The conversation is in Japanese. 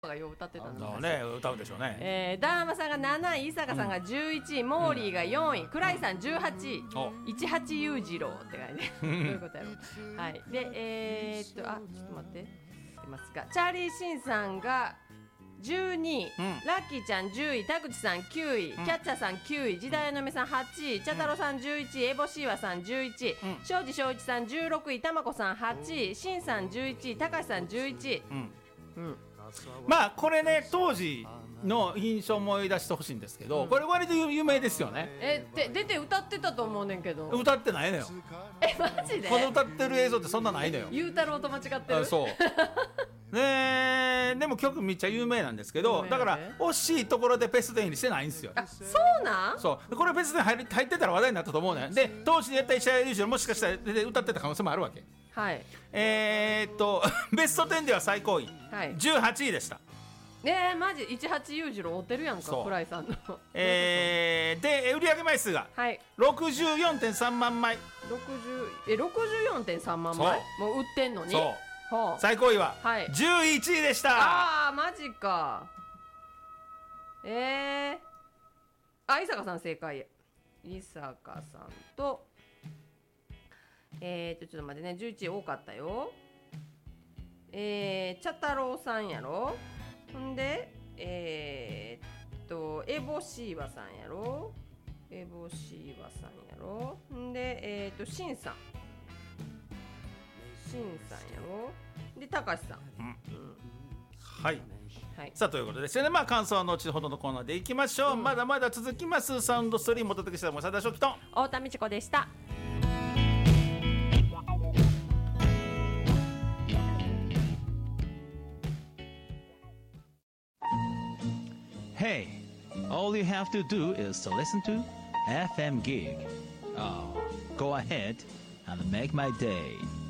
がよう歌ってたのね、歌うでしょうね。 ダーマさんが7位、伊坂さんが11位、モーリーが4位、倉井さん18位、18裕次郎って書いてどういうことやろう。はいでちょっと待ってますか。チャーリーシンさんが12位、ラッキーちゃん10位、田口さん9位、キャッチャーさん9位、時代の目さん8位、茶太郎さん11位、エボシーワさん11位、庄司正一さん16位、たまこさん8位、しんさん11位、高橋さん11位。 まあこれね、当時の印象を思い出してほしいんですけど、これ割と有名ですよね。 出て歌ってたと思うねんけど。 歌ってないのよ。 マジでこの歌ってる映像ってそんなないのよ。 ゆうたろうと間違ってる。 そうね、でも曲めっちゃ有名なんですけど、だから惜しいところでベスト10にしてないんですよ。 そうなん。 そうこれベスト10入ってたら話題になったと思うね。で当時やった石原裕次郎もしかしたら歌ってた可能性もあるわけ。 はい。 ベスト10では最高位、18位でした。 マジ18裕次郎追ってるやんか、倉井さんの。 で売上枚数が 64.3 万枚。 64.3万枚もう売ってんのに。 最高位は11位でした。 マジか。伊坂さん正解。伊坂さんとちょっと待ってね、11位多かったよ。茶太郎さんやろ。ほんでエボシーワさんやろ。エボシーワさんやろ。ほんでシンさんやろ。で高橋さん。 はい、さあということですよね。まあ感想は後ほどのコーナーでいきましょう。まだまだ続きます。サウンドストリームお届けしたのも佐田初期と太田美智子でした。 Hey, all you have to do is to listen to FM Gig. Oh, go ahead and make my day.